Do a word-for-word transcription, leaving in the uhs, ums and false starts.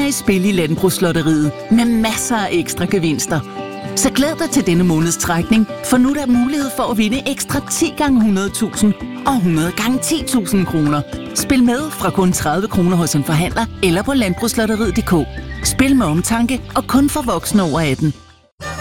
er i spil i Landbrugslotteriet med masser af ekstra gevinster. Så glæd dig til denne måneds trækning, for nu er der mulighed for at vinde ekstra ti gange hundrede tusind og hundrede gange ti tusind kroner. Spil med fra kun tredive kroner hos en forhandler eller på landbrugslotteriet punktum d k. Spil med omtanke og kun for voksne over atten.